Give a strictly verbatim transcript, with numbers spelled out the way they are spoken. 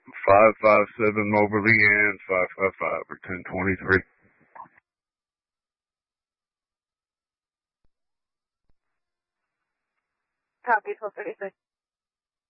five five seven Moberly and five five five or ten twenty-three. Copy, twelve thirty-six.